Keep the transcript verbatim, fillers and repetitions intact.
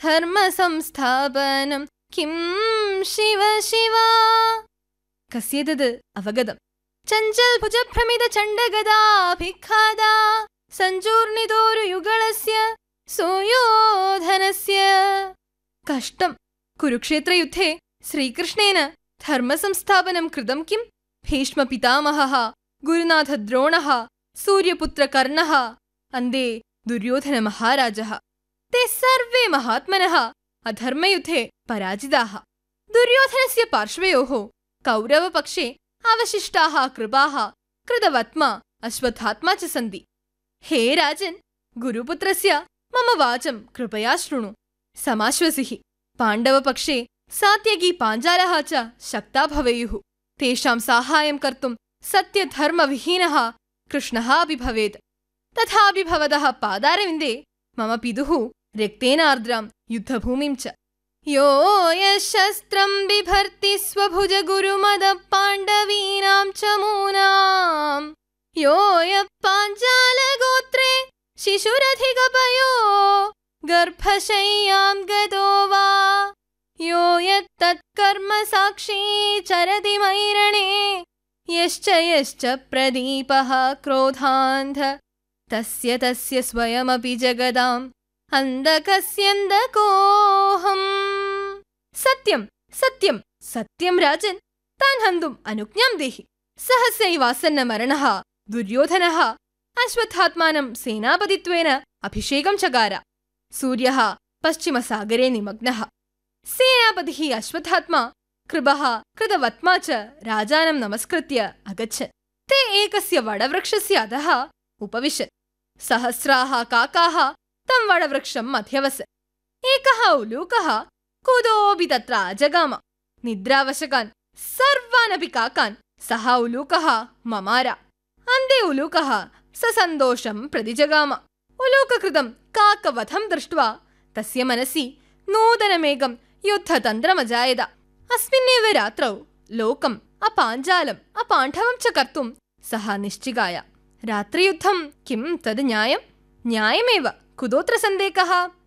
ധർമ്മ സംസ്ഥാപനം Kim Shiva Shiva. കസ്യേതത് അവഗതം. Chanchal ഭുജഭ്രമിത ചണ്ഡഗദാഭിഘാത സഞ്ചൂർണിതോരു യുഗളസ്യ സുയോധനസ്യ. കഷ്ടം. കുരുക്ഷേത്രയുദ്ധേ ശ്രീകൃഷ്ണേന ധർമ്മസംസ്ഥാപനം കൃതം Kim? Bhishma പിതാമഹഃ, ഗുരുനാഥ ദ്രോണഃ, സൂര്യപുത്ര കർണഃ, അന്തേ Duryodhana മഹാരാജഃ. ते सर्वे महात्मनः अधर्मयुद्धे पराजिताः. दुर्योधनस्य पार्श्वयोः कौरवपक्षे अवशिष्टाः कृपाः कृतवत्मा अश्वत्थात्मा च सन्ति. हे राजन्, गुरुपुत्रस्य मम वाचं कृपया शृणु. समाश्वसिः. पाण्डवपक्षे सात्यकी पाञ्चालः च शक्ता भवेयुः. तेषां साहाय्यं कर्तुं सत्यधर्मविहीनः कृष्णः अपि भवेत्. तथापि भवतः पादारविन्दे मम पितुः रक्तेन आर्द्रां युद्धभूमिं च. यो यशस्त्रं बिभर्ति स्वभुज गुरुमद पाण्डवीनां च मूनां. यो यः पाञ्चालगोत्रे शिशुरधिकपयो गर्भशय्यां गतो वा. यो यत्तत्कर्म साक्षी चरति मैरणे. यश्च यश्च प्रदीपः क्रोधान्ध तस्य तस्य स्वयमपि जगदाम् अन्धकस्यन्धकोऽहम्. सत्यं सत्यं सत्यं राजन्, तान् हन्तुम् अनुज्ञां देहि. सहस्यैवासन्न मरणः दुर्योधनः अश्वत्थात्मानं सेनापतित्वेन अभिषेकं चकार. सूर्यः पश्चिमसागरे निमग्नः. सेनापतिः अश्वत्थात्मा कृपः कृतवत्मा च राजानं नमस्कृत्य अगच्छत्. ते एकस्य वडवृक्षस्य अधः उपविशत्. सहस्राः काकाः तं वडवृक्षं मध्यवसत्. एकः उलूकः कुतोऽपि तत्र अजगाम. निद्रावशकान् सर्वानपि काकान् सः उलूकः ममार. अन्ते उलूकः ससन्तोषं प्रतिजगाम. उलूककृतं काकवधं दृष्ट्वा तस्य मनसि नूतनमेकं युद्धतन्त्रमजायत. अस्मिन्नेव रात्रौ लोकम् अपाञ्चालम् अपाण्डवं च कर्तुं सः निश्चिकाय. रात्रियुद्धं किं तद् न्यायम्? न्यायमेव. कुतोऽत्र सन्देहः?